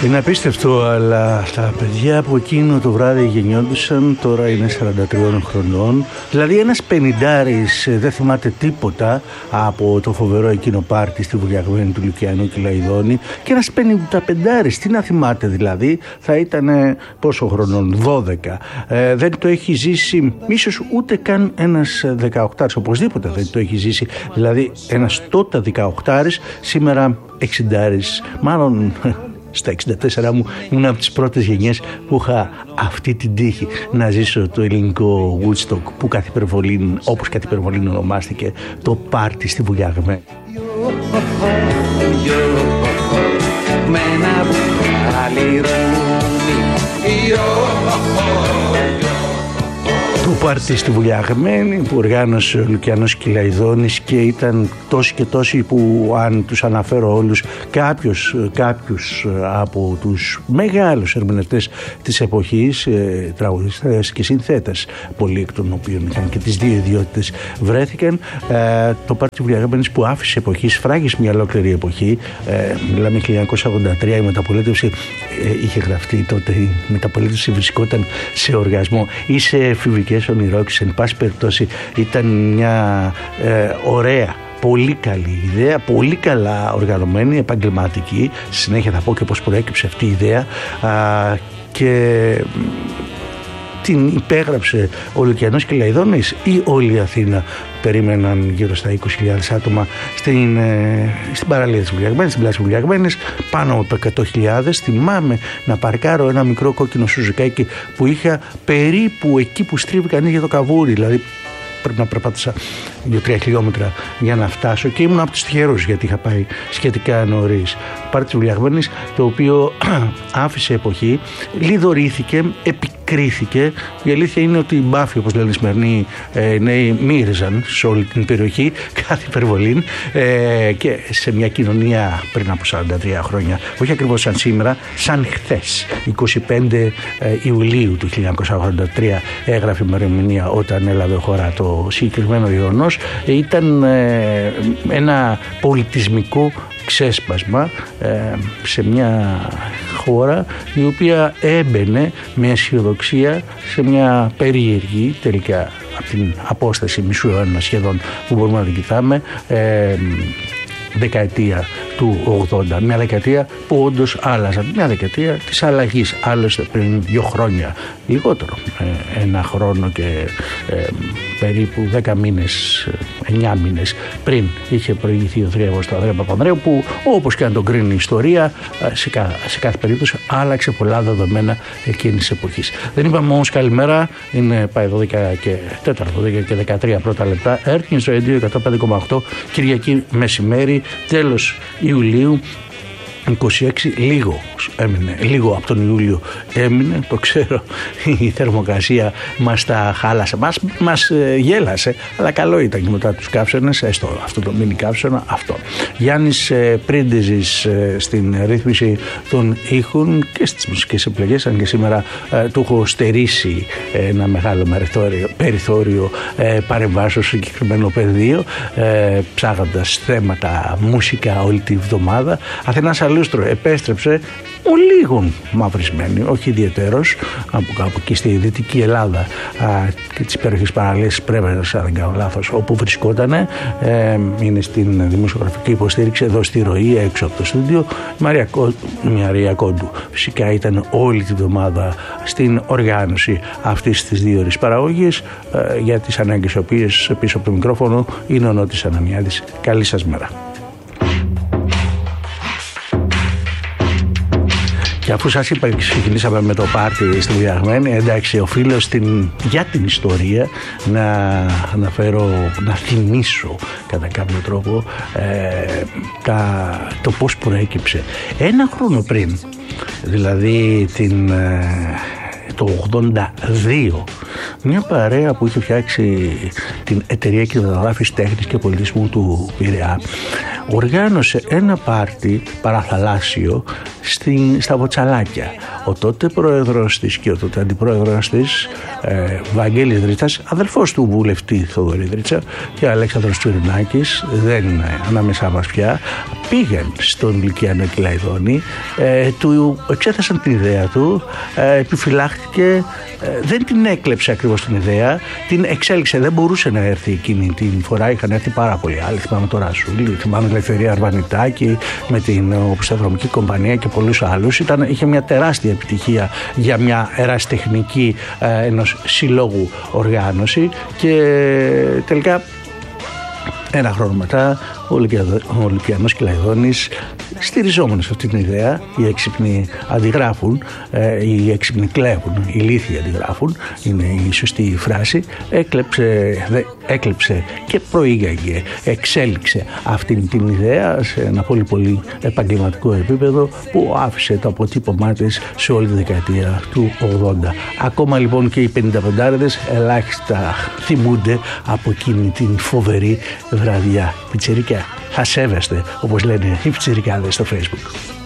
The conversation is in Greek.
Είναι απίστευτο, αλλά τα παιδιά που εκείνο το βράδυ γεννιόντουσαν τώρα είναι 43 χρονών. Δηλαδή ένας πενηντάρης δεν θυμάται τίποτα από το φοβερό εκείνο πάρτι στη Βουλιαγμένη του Λουκιανού Κυλαϊδόνη, και ένας 55άρης, τι να θυμάται δηλαδή, θα ήταν πόσο χρονών, 12. Δεν το έχει ζήσει ίσως ούτε καν ένας 18άρης, οπωσδήποτε δεν το έχει ζήσει. Δηλαδή ένας τότε 18άρης, σήμερα 60άρης, μάλλον... Στα 64 μου ήμουν από τις πρώτες γενιές που είχα αυτή την τύχη να ζήσω το ελληνικό Woodstock, που κατ' υπερβολήν, όπως κατ' υπερβολήν ονομάστηκε, το πάρτι στη Βουλιαγμένη. Με ένα μπουκάλι το πάρτι στη Βουλιαγμένη που οργάνωσε ο Λουκιανός Κυλαϊδόνης, και ήταν τόσοι και τόσοι που, αν τους αναφέρω όλους, κάποιους από τους μεγάλους ερμηνευτές της εποχής, τραγουδιστές και συνθέτες, πολλοί εκ των οποίων είχαν και τις δύο ιδιότητες, βρέθηκαν. Το πάρτι της Βουλιαγμένης που άφησε εποχή, σφράγισε μια ολόκληρη εποχή. Μιλάμε 1983, η μεταπολίτευση είχε γραφτεί τότε, η μεταπολίτευση βρισκόταν σε οργασμό ή σε εφηβικές ονειρόξεις. Εν πάση περιπτώσει ήταν μια ωραία, πολύ καλή ιδέα, πολύ καλά οργανωμένη, επαγγελματική. Στη συνέχεια θα πω και πώς προέκυψε αυτή η ιδέα, και την υπέγραψε ο Λουκιανός Κυλαϊδόνης, ή όλη η Αθήνα περίμεναν γύρω στα 20.000 άτομα στην παραλία της Βουλιαγμένης, στην πλάση Βουλιαγμένης, πάνω από 100.000. Θυμάμαι να παρκάρω ένα μικρό κόκκινο σουζουκάκι που είχα περίπου εκεί που στρίβει κανείς για το καβούρι, δηλαδή πρέπει να περπάτησα 2-3 χιλιόμετρα για να φτάσω, και ήμουν από τους τυχερούς γιατί είχα πάει σχετικά νωρίς. Πάρτι της Βουλιαγμένης, το οποίο άφησε εποχή, λιδωρήθηκε, επικρίθηκε. Η αλήθεια είναι ότι οι μπάφοι, όπως λένε οι σημερινοί νέοι, μύριζαν σε όλη την περιοχή κάθε υπερβολή, και σε μια κοινωνία πριν από 43 χρόνια, όχι ακριβώς σαν σήμερα, σαν χθες, 25 Ιουλίου του 1983 έγραφε η ημερομηνία όταν έλαβε χώρα το συγκεκριμένο γεγονός. Ήταν ένα πολιτισμικό ξέσπασμα σε μια χώρα η οποία έμπαινε με αισιοδοξία σε μια περίεργη, τελικά από την απόσταση μισού αιώνα σχεδόν που μπορούμε να την κοιτάμε, δεκαετία του 80, μια δεκαετία που όντως άλλαζαν, μια δεκαετία της αλλαγής. Άλλωστε πριν 2 χρόνια, λιγότερο, 1 χρόνο και περίπου 10 μήνες, 9 μήνες πριν είχε προηγηθεί ο θρίαμβος του Ανδρέα Παπανδρέου, που όπως και αν τον κρίνει η ιστορία, σε κάθε περίπτωση άλλαξε πολλά δεδομένα εκείνης της εποχής. Δεν είπαμε όμως καλημέρα, είναι πάει 12 και 4, 12 και 13 πρώτα λεπτά. Έρχεται στο Radio 105,8, Κυριακή μεσημέρι, τέλος Ιουλίου 26, λίγο από τον Ιούλιο έμεινε, το ξέρω, η θερμοκρασία μας τα χάλασε, μας γέλασε, αλλά καλό ήταν και μετά τους καύσωνες, έστω αυτό το μίνι καύσωνα, αυτό. Γιάννης Πρίντεζης στην ρύθμιση των ήχων και στις μουσικές επιλογές, αν και σήμερα του έχω στερήσει ένα μεγάλο περιθώριο παρεμβάσεως στο συγκεκριμένο πεδίο, ψάγοντας θέματα μουσικά όλη τη βδομάδα. Αθηνάς Αλούστρο επέστρεψε λίγον μαυρισμένη, όχι ιδιαιτέρως, από κάπου εκεί στη Δυτική Ελλάδα και τις υπέροχες παραλίες Πρέβερας, αν δεν κάνω λάθος, όπου βρισκότανε. Είναι στην δημοσιογραφική υποστήριξη εδώ στη ροή, έξω από το στούντιο. Μαρία Κόντου φυσικά ήταν όλη τη βδομάδα στην οργάνωση αυτής της 2ωρης παραγωγής, για τις ανάγκες οι οποίες πίσω από το μικρόφωνο είναι ο Νότης Αναμιάδης. Καλή σας μέρα. Και αφού σας είπα και ξεκινήσαμε με το πάρτι στη Βουλιαγμένη, εντάξει, οφείλω για την ιστορία να αναφέρω, να θυμίσω κατά κάποιο τρόπο το πώς προέκυψε. 1 χρόνο πριν, δηλαδή το 82, μια παρέα που είχε φτιάξει την εταιρεία κινηματογράφης τέχνης και πολιτισμού του Πειραιά, οργάνωσε ένα πάρτι παραθαλάσσιο στα Βοτσαλάκια. Ο τότε πρόεδρος της και ο τότε αντιπρόεδρος της, Βαγγέλης Δρίτσας, αδελφός του βουλευτή Θοδωρή Δρίτσα, και ο Αλέξανδρος Τσουρινάκης, δεν είναι ανάμεσά μας πια, πήγαν στον Λυκειανό Κυλαϊδόνη, του εξέθεσαν την ιδέα του, επιφυλάχθηκε, δεν την έκλεψε ακριβώς την ιδέα, την εξέλιξε. Δεν μπορούσε να έρθει εκείνη την φορά, είχαν έρθει πάρα πολλοί άλλοι. Θυμάμαι το Ρασούλη, θυμάμαι Ελευθερία Αρβανιτάκη με την Οπισθοδρομική Κομπανία και πολλούς άλλους. Είχε μια τεράστια επιτυχία για μια ερασιτεχνική ενός συλλόγου οργάνωση, και τελικά ένα χρόνο μετά ο Λυκειανός Κυλαϊδόνης, στηριζόμενος σε αυτή την ιδέα, οι έξυπνοι αντιγράφουν, οι έξυπνοι κλέβουν, οι ηλίθιοι αντιγράφουν, είναι η σωστή φράση, έκλεψε και προήγαγε, εξέλιξε αυτή την ιδέα σε ένα πολύ πολύ επαγγελματικό επίπεδο, που άφησε το αποτύπωμά της σε όλη τη δεκαετία του 80. Ακόμα λοιπόν και οι 55άριδες ελάχιστα θυμούνται από εκείνη την φοβερή βραδιά πιτσιρικά. Θα σέβεστε, όπως λένε οι πιτσιρικάδες στο Facebook.